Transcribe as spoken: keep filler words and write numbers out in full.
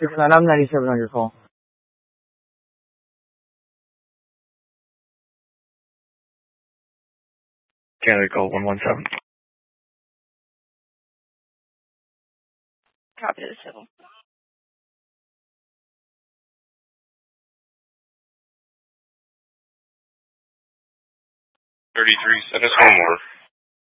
six nine, I'm ninety-seven on your call. Canada call one one seven. Copy the civil. thirty-three, send us one more.